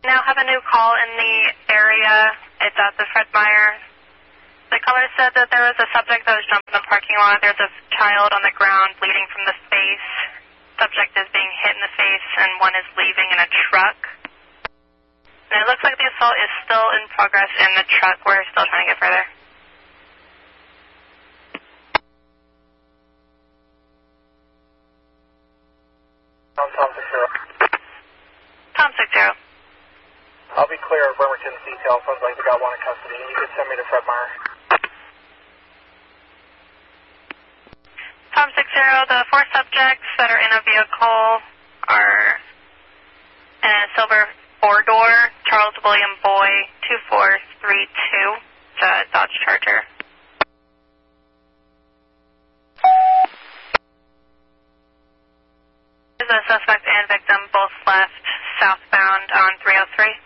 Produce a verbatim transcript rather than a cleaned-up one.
Now have a new call in the area. It's at the Fred Meyer. The caller said that there was a subject that was jumping in the parking lot. There's a child on the ground bleeding from the face. Subject is being hit in the face, and one is leaving in a truck. And it looks like the assault is still in progress in the truck. We're still trying to get further. Tom, Tom six zero. Tom six zero. I'll be clear of Bremerton's details. Sounds like they got one in custody. You can send me to Fred Meyer. Tom six zero, the four subjects that are in a vehicle are in a silver four-door Charles William Boy two four three two. It's a Dodge Charger. The suspect and victim both left southbound on three oh three.